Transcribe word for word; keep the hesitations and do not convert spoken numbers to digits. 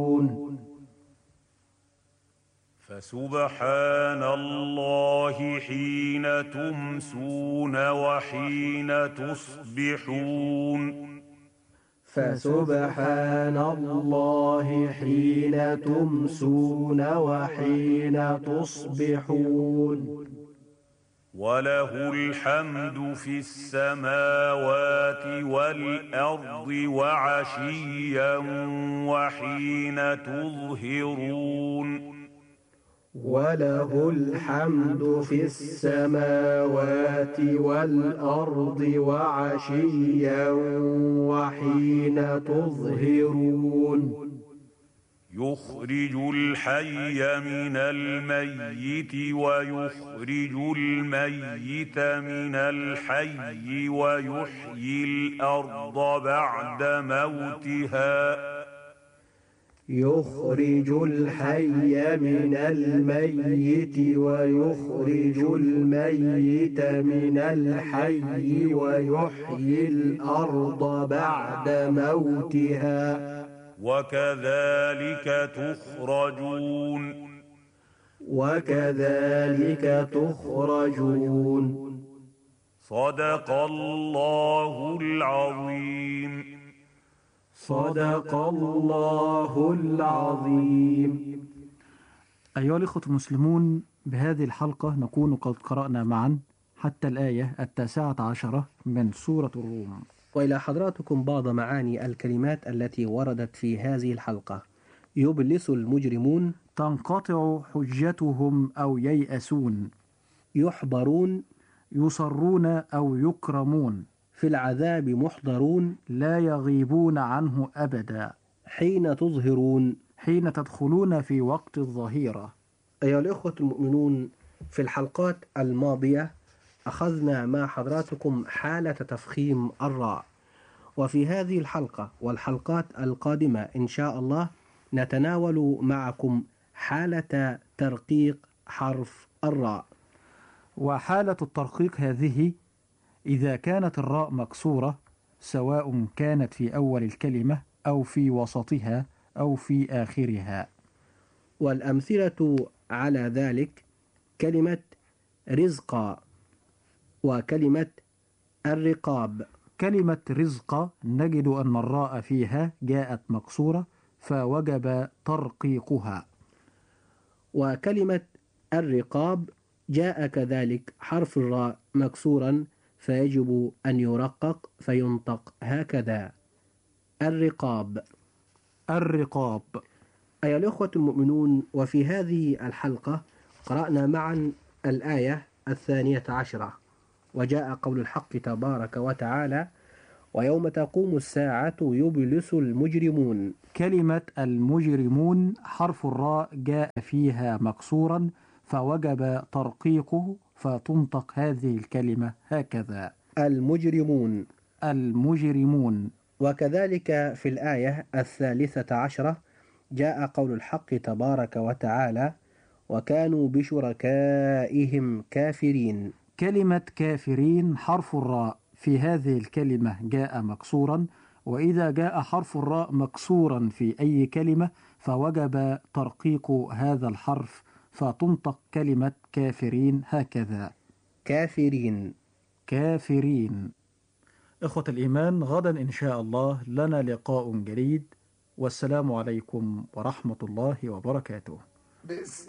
فسبحان الله حين تمسون وحين تصبحون فسبحان الله حين تمسون وحين تصبحون وله الحمد في السماوات والأرض وعشيا وحين تظهرون وله الحمد في السماوات والأرض وعشيا وحين تظهرون يخرج الحي من الميت ويخرج الميت من الحي ويحيي الأرض بعد موتها يخرج الحي من الميت ويخرج الميت من الحي ويحيي الأرض بعد موتها وكذلك تخرجون وكذلك تخرجون صدق الله العظيم. صدق الله العظيم. أيها الإخوة المسلمون، بهذه الحلقة نكون قد قرأنا معا حتى الآية التاسعة عشرة من سورة الروم. وإلى حضراتكم بعض معاني الكلمات التي وردت في هذه الحلقة. يبلس المجرمون، تنقطع حجتهم أو ييأسون، يحبرون، يصرون أو يكرمون، في العذاب محضرون، لا يغيبون عنه أبدا، حين تظهرون، حين تدخلون في وقت الظهيرة. أيها الإخوة المؤمنون، في الحلقات الماضية أخذنا مع حضراتكم حالة تفخيم الراء، وفي هذه الحلقة والحلقات القادمة إن شاء الله نتناول معكم حالة ترقيق حرف الراء. وحالة الترقيق هذه إذا كانت الراء مكسورة، سواء كانت في أول الكلمة أو في وسطها أو في آخرها. والأمثلة على ذلك كلمة رزقا وكلمة الرقاب. كلمة رزق نجد أن الراء فيها جاءت مكسورة فوجب ترقيقها، وكلمة الرقاب جاء كذلك حرف الراء مكسورا فيجب أن يرقق فينطق هكذا: الرقاب. الرقاب. أيها الأخوة المؤمنون، وفي هذه الحلقة قرأنا معا الآية الثانية عشرة، وجاء قول الحق تبارك وتعالى: ويوم تقوم الساعة يبلس المجرمون. كلمة المجرمون حرف الراء جاء فيها مكسورا فوجب ترقيقه فتنطق هذه الكلمة هكذا: المجرمون. المجرمون. وكذلك في الآية الثالثة عشرة جاء قول الحق تبارك وتعالى: وكانوا بشركائهم كافرين. كلمة كافرين حرف الراء في هذه الكلمة جاء مكسورا، وإذا جاء حرف الراء مكسورا في أي كلمة فوجب ترقيق هذا الحرف فتنطق كلمة كافرين هكذا: كافرين. كافرين. إخوة الإيمان، غدا إن شاء الله لنا لقاء جديد، والسلام عليكم ورحمة الله وبركاته.